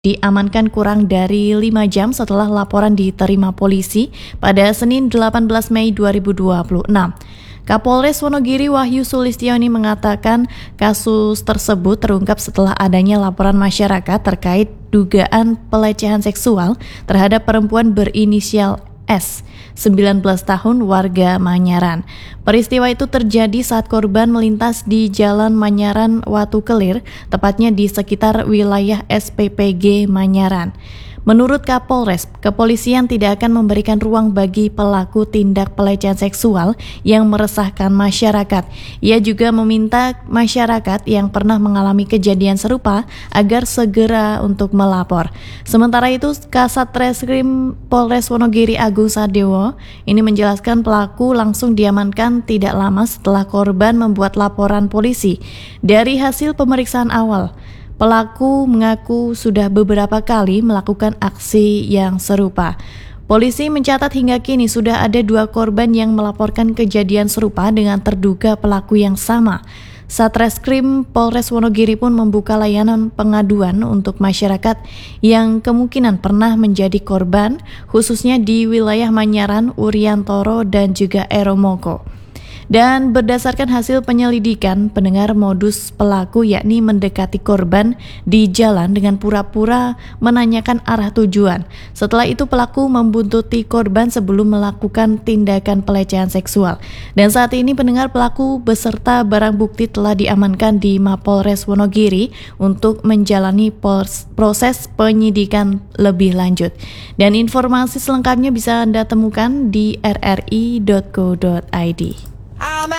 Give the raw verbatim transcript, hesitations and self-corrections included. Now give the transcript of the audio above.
diamankan kurang dari lima jam setelah laporan diterima polisi pada Senin delapan belas Mei dua ribu dua puluh enam. Kapolres Wonogiri Wahyu Sulistioni mengatakan kasus tersebut terungkap setelah adanya laporan masyarakat terkait dugaan pelecehan seksual terhadap perempuan berinisial S, sembilan belas tahun, warga Manyaran. Peristiwa itu terjadi saat korban melintas di Jalan Manyaran Watu Kelir, tepatnya di sekitar wilayah S P P G Manyaran. Menurut Kapolres, kepolisian tidak akan memberikan ruang bagi pelaku tindak pelecehan seksual yang meresahkan masyarakat. Ia juga meminta masyarakat yang pernah mengalami kejadian serupa agar segera untuk melapor. Sementara itu, Kasat Reskrim Polres Wonogiri Agung Sadewo ini menjelaskan pelaku langsung diamankan tidak lama setelah korban membuat laporan polisi. Dari hasil pemeriksaan awal, pelaku mengaku sudah beberapa kali melakukan aksi yang serupa. Polisi mencatat hingga kini sudah ada dua korban yang melaporkan kejadian serupa dengan terduga pelaku yang sama. Satreskrim Polres Wonogiri pun membuka layanan pengaduan untuk masyarakat yang kemungkinan pernah menjadi korban, khususnya di wilayah Manyaran, Uriantoro, dan juga Eromoko. Dan berdasarkan hasil penyelidikan, pendengar modus pelaku yakni mendekati korban di jalan dengan pura-pura menanyakan arah tujuan. Setelah itu pelaku membuntuti korban sebelum melakukan tindakan pelecehan seksual. Dan saat ini pendengar pelaku beserta barang bukti telah diamankan di Mapolres Wonogiri untuk menjalani proses penyidikan lebih lanjut. Dan informasi selengkapnya bisa Anda temukan di r r i dot co dot i d.